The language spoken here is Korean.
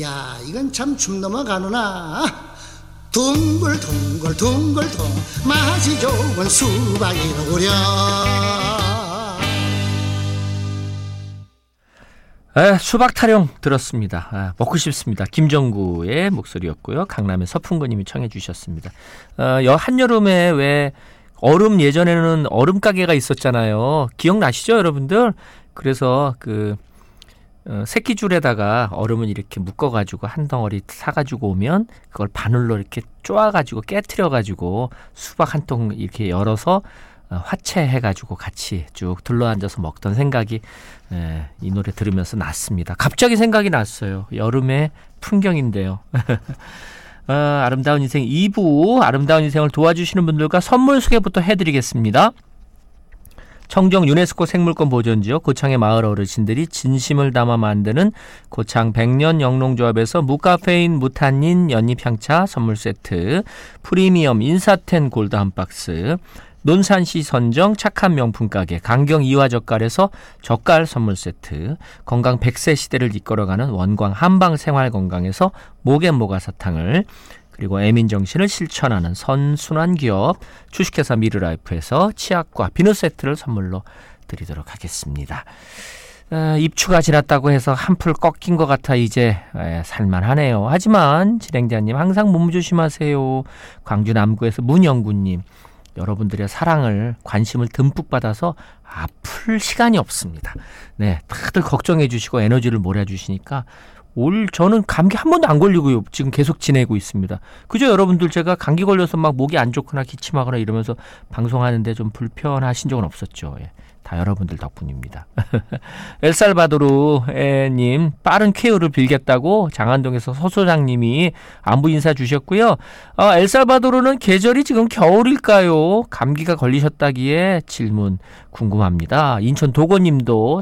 야, 이건 참 춤 넘어가누나. 둥글둥글 둥글둥 맛이 좋은 수박이로구려. 수박 타령 들었습니다. 먹고 싶습니다. 김정구의 목소리였고요. 강남의 서풍구님이 청해 주셨습니다. 한여름에 왜 얼음, 예전에는 얼음 가게가 있었잖아요. 기억나시죠, 여러분들? 그래서 새끼줄에다가 얼음을 이렇게 묶어가지고 한 덩어리 사가지고 오면 그걸 바늘로 이렇게 쪼아가지고 깨트려가지고 수박 한 통 이렇게 열어서 화채해가지고 같이 쭉 둘러앉아서 먹던 생각이 이 노래 들으면서 났습니다. 갑자기 생각이 났어요. 여름의 풍경인데요. 아름다운 인생 2부, 아름다운 인생을 도와주시는 분들과 선물 소개부터 해드리겠습니다. 청정 유네스코 생물권 보존지역 고창의 마을 어르신들이 진심을 담아 만드는 고창 백년 영농조합에서 무카페인 무탄닌 연잎향차 선물 세트, 프리미엄 인사텐 골드 한 박스, 논산시 선정 착한 명품 가게 강경 이화젓갈에서 젓갈 선물 세트, 건강 100세 시대를 이끌어가는 원광 한방생활건강에서 목앤모가 사탕을, 그리고 애민정신을 실천하는 선순환 기업 주식회사 미르라이프에서 치약과 비누 세트를 선물로 드리도록 하겠습니다. 입추가 지났다고 해서 한풀 꺾인 것 같아 이제 살만하네요. 하지만 진행자님 항상 몸 조심하세요. 광주 남구에서 문영구님, 여러분들의 사랑을, 관심을 듬뿍 받아서 아플 시간이 없습니다. 네, 다들 걱정해 주시고 에너지를 몰아주시니까 저는 감기 한 번도 안 걸리고요. 지금 계속 지내고 있습니다. 그죠, 여러분들? 제가 감기 걸려서 막 목이 안 좋거나 기침하거나 이러면서 방송하는데 좀 불편하신 적은 없었죠. 다 여러분들 덕분입니다. 엘살바도르님, 빠른 쾌유를 빌겠다고 장안동에서 서 소장님이 안부 인사 주셨고요. 엘살바도르는 계절이 지금 겨울일까요? 감기가 걸리셨다기에 질문 궁금합니다. 인천 도고님도